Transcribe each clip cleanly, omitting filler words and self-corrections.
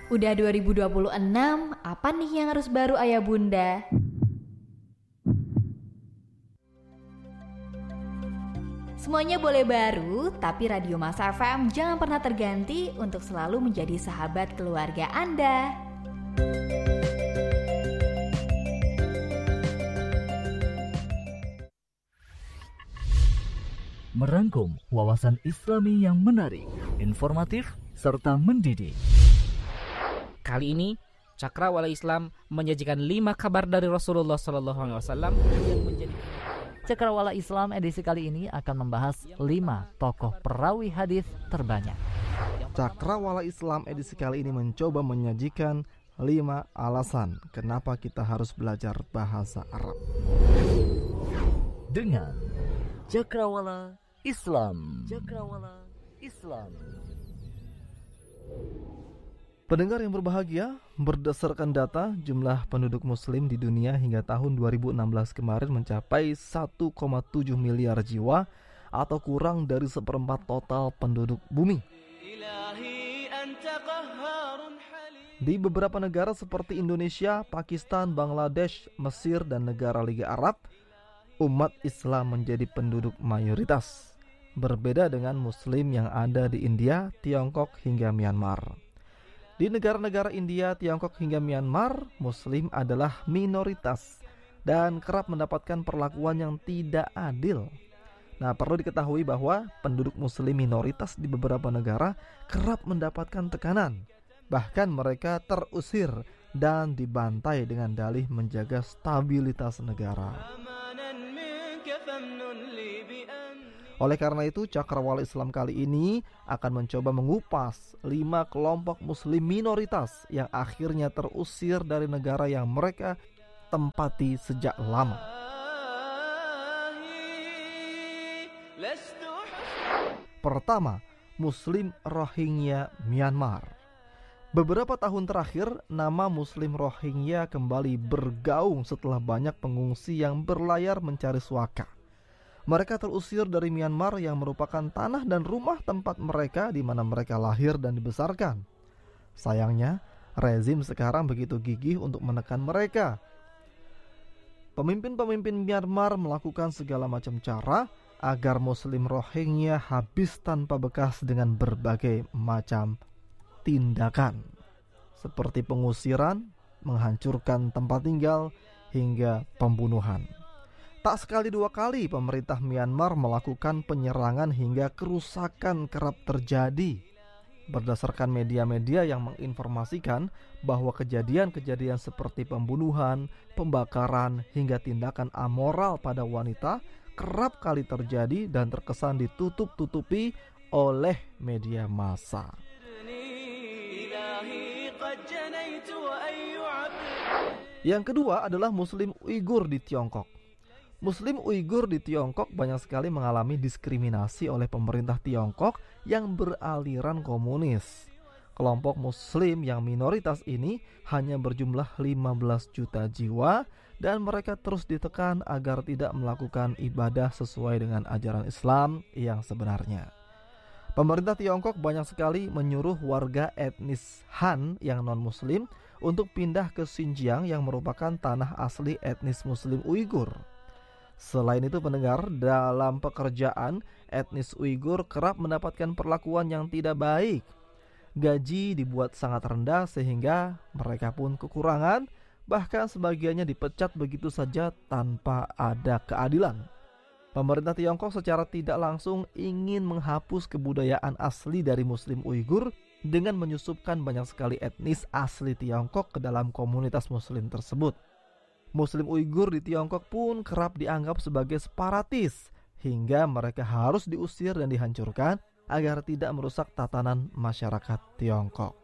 Udah 2026, apa nih yang harus baru ayah bunda? Semuanya boleh baru, tapi Radio Mas FM jangan pernah terganti untuk selalu menjadi sahabat keluarga Anda. Merangkum wawasan Islami yang menarik, informatif, serta mendidik. Kali ini, Cakrawala Islam menyajikan 5 kabar dari Rasulullah SAW yang menjadi... Cakrawala Islam edisi kali ini akan membahas 5 tokoh perawi hadis terbanyak. Cakrawala Islam edisi kali ini mencoba menyajikan 5 alasan kenapa kita harus belajar bahasa Arab. Dengan Cakrawala Islam. Cakrawala Islam. Pendengar yang berbahagia, berdasarkan data, jumlah penduduk muslim di dunia hingga tahun 2016 kemarin mencapai 1,7 miliar jiwa atau kurang dari 1/4 total penduduk bumi. Di beberapa negara seperti Indonesia, Pakistan, Bangladesh, Mesir, dan negara Liga Arab, umat Islam menjadi penduduk mayoritas. Berbeda dengan muslim yang ada di India, Tiongkok, hingga Myanmar. Di negara-negara India, Tiongkok, hingga Myanmar, muslim adalah minoritas dan kerap mendapatkan perlakuan yang tidak adil. Nah, perlu diketahui bahwa penduduk muslim minoritas di beberapa negara kerap mendapatkan tekanan. Bahkan mereka terusir dan dibantai dengan dalih menjaga stabilitas negara. Oleh karena itu, Cakrawala Islam kali ini akan mencoba mengupas 5 kelompok muslim minoritas yang akhirnya terusir dari negara yang mereka tempati sejak lama. Pertama, Muslim Rohingya Myanmar. Beberapa tahun terakhir, nama Muslim Rohingya kembali bergaung setelah banyak pengungsi yang berlayar mencari suaka. Mereka terusir dari Myanmar yang merupakan tanah dan rumah tempat mereka di mana mereka lahir dan dibesarkan. Sayangnya, rezim sekarang begitu gigih untuk menekan mereka. Pemimpin-pemimpin Myanmar melakukan segala macam cara agar Muslim Rohingya habis tanpa bekas dengan berbagai macam tindakan, seperti pengusiran, menghancurkan tempat tinggal, hingga pembunuhan. Tak sekali dua kali pemerintah Myanmar melakukan penyerangan hingga kerusakan kerap terjadi. Berdasarkan media-media yang menginformasikan bahwa kejadian-kejadian seperti pembunuhan, pembakaran, hingga tindakan amoral pada wanita kerap kali terjadi dan terkesan ditutup-tutupi oleh media massa. Yang kedua adalah Muslim Uighur di Tiongkok. Muslim Uighur di Tiongkok banyak sekali mengalami diskriminasi oleh pemerintah Tiongkok yang beraliran komunis. Kelompok Muslim yang minoritas ini hanya berjumlah 15 juta jiwa dan mereka terus ditekan agar tidak melakukan ibadah sesuai dengan ajaran Islam yang sebenarnya. Pemerintah Tiongkok banyak sekali menyuruh warga etnis Han yang non-Muslim untuk pindah ke Xinjiang yang merupakan tanah asli etnis Muslim Uighur. Selain itu, pendengar, dalam pekerjaan, etnis Uighur kerap mendapatkan perlakuan yang tidak baik. Gaji dibuat sangat rendah sehingga mereka pun kekurangan, bahkan sebagiannya dipecat begitu saja tanpa ada keadilan. Pemerintah Tiongkok secara tidak langsung ingin menghapus kebudayaan asli dari Muslim Uighur dengan menyusupkan banyak sekali etnis asli Tiongkok ke dalam komunitas Muslim tersebut. Muslim Uighur di Tiongkok pun kerap dianggap sebagai separatis, hingga mereka harus diusir dan dihancurkan agar tidak merusak tatanan masyarakat Tiongkok.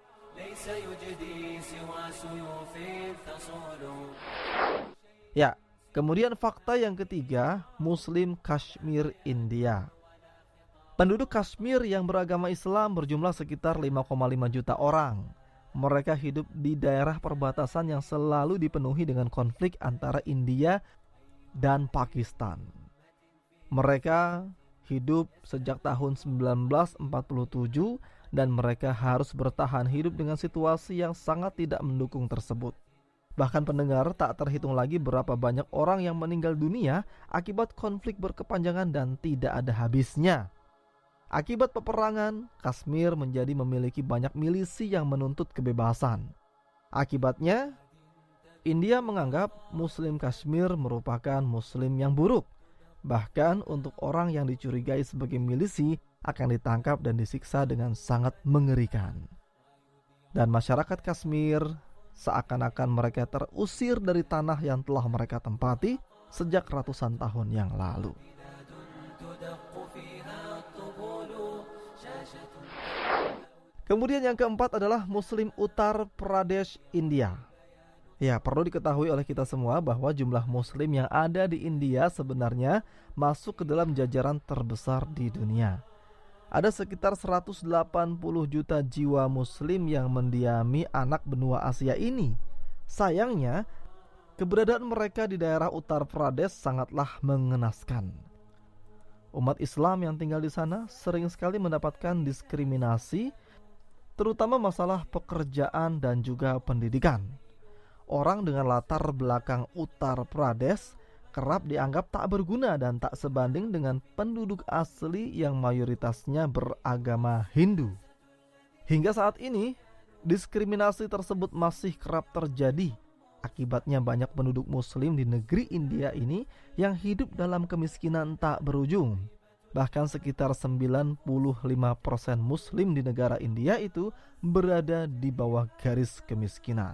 Ya, kemudian fakta yang ketiga, Muslim Kashmir India. Penduduk Kashmir yang beragama Islam berjumlah sekitar 5,5 juta orang. Mereka hidup di daerah perbatasan yang selalu dipenuhi dengan konflik antara India dan Pakistan. Mereka hidup sejak tahun 1947 dan mereka harus bertahan hidup dengan situasi yang sangat tidak mendukung tersebut. Bahkan pendengar, tak terhitung lagi berapa banyak orang yang meninggal dunia akibat konflik berkepanjangan dan tidak ada habisnya. Akibat peperangan, Kashmir menjadi memiliki banyak milisi yang menuntut kebebasan. Akibatnya, India menganggap Muslim Kashmir merupakan Muslim yang buruk. Bahkan untuk orang yang dicurigai sebagai milisi akan ditangkap dan disiksa dengan sangat mengerikan. Dan masyarakat Kashmir seakan-akan mereka terusir dari tanah yang telah mereka tempati sejak ratusan tahun yang lalu. Kemudian yang keempat adalah Muslim Uttar Pradesh, India. Ya, perlu diketahui oleh kita semua bahwa jumlah Muslim yang ada di India sebenarnya masuk ke dalam jajaran terbesar di dunia. Ada sekitar 180 juta jiwa Muslim yang mendiami anak benua Asia ini. Sayangnya, keberadaan mereka di daerah Uttar Pradesh sangatlah mengenaskan. Umat Islam yang tinggal di sana sering sekali mendapatkan diskriminasi, terutama masalah pekerjaan dan juga pendidikan. Orang dengan latar belakang Uttar Pradesh kerap dianggap tak berguna dan tak sebanding dengan penduduk asli yang mayoritasnya beragama Hindu. Hingga saat ini, diskriminasi tersebut masih kerap terjadi. Akibatnya banyak penduduk Muslim di negeri India ini yang hidup dalam kemiskinan tak berujung. Bahkan sekitar 95% Muslim di negara India itu berada di bawah garis kemiskinan.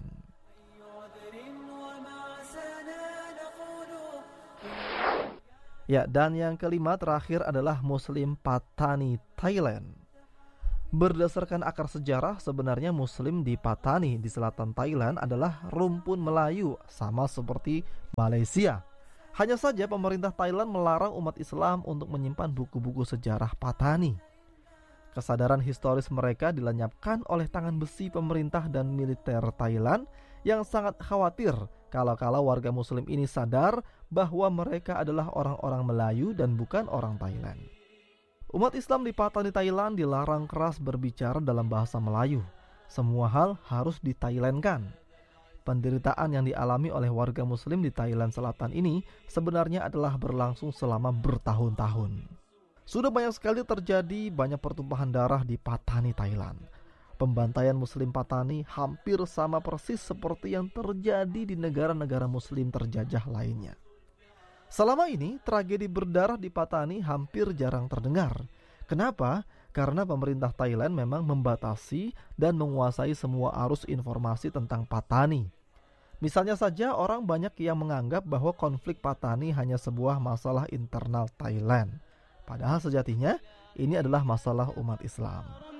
Ya, dan yang kelima terakhir adalah Muslim Patani, Thailand. Berdasarkan akar sejarah, sebenarnya Muslim di Patani di selatan Thailand adalah rumpun Melayu, sama seperti Malaysia. Hanya saja pemerintah Thailand melarang umat Islam untuk menyimpan buku-buku sejarah Patani. Kesadaran historis mereka dilenyapkan oleh tangan besi pemerintah dan militer Thailand yang sangat khawatir kalau warga Muslim ini sadar bahwa mereka adalah orang-orang Melayu dan bukan orang Thailand. Umat Islam di Patani, Thailand dilarang keras berbicara dalam bahasa Melayu. Semua hal harus di-Thailandkan. Penderitaan yang dialami oleh warga Muslim di Thailand Selatan ini sebenarnya adalah berlangsung selama bertahun-tahun. Sudah banyak sekali terjadi banyak pertumpahan darah di Patani, Thailand. Pembantaian Muslim Patani hampir sama persis seperti yang terjadi di negara-negara Muslim terjajah lainnya. Selama ini, tragedi berdarah di Patani hampir jarang terdengar. Kenapa? Karena pemerintah Thailand memang membatasi dan menguasai semua arus informasi tentang Patani. Misalnya saja orang banyak yang menganggap bahwa konflik Patani hanya sebuah masalah internal Thailand. Padahal sejatinya ini adalah masalah umat Islam.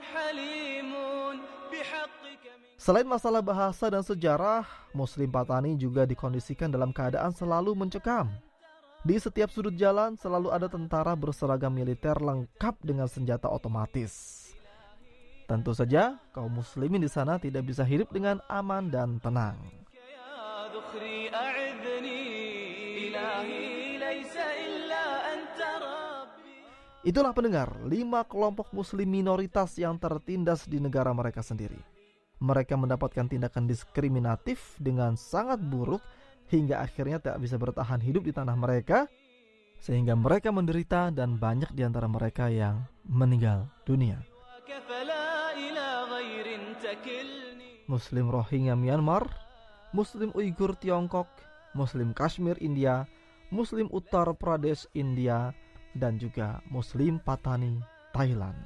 Selain masalah bahasa dan sejarah, Muslim Patani juga dikondisikan dalam keadaan selalu mencekam. Di setiap sudut jalan selalu ada tentara berseragam militer lengkap dengan senjata otomatis. Tentu saja kaum muslimin di sana tidak bisa hidup dengan aman dan tenang. Itulah pendengar, 5 kelompok muslim minoritas yang tertindas di negara mereka sendiri. Mereka mendapatkan tindakan diskriminatif dengan sangat buruk hingga akhirnya tak bisa bertahan hidup di tanah mereka, sehingga mereka menderita dan banyak di antara mereka yang meninggal dunia. Muslim Rohingya Myanmar, Muslim Uighur Tiongkok, Muslim Kashmir India, Muslim Uttar Pradesh India, dan juga Muslim Patani Thailand.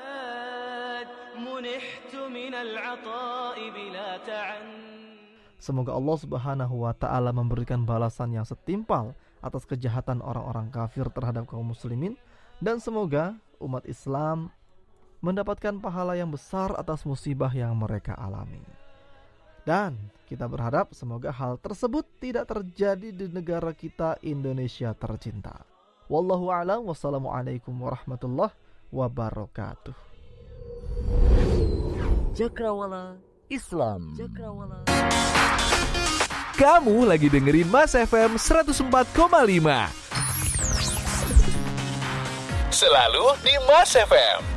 Semoga Allah Subhanahu wa ta'ala memberikan balasan yang setimpal atas kejahatan orang-orang kafir terhadap kaum muslimin, dan semoga umat Islam mendapatkan pahala yang besar atas musibah yang mereka alami. Dan kita berharap semoga hal tersebut tidak terjadi di negara kita Indonesia tercinta. Wallahu a'lam, wassalamualaikum warahmatullahi wabarakatuh. Cakrawala Islam. Kamu lagi dengerin Mas FM 104,5. Selalu di Mas FM.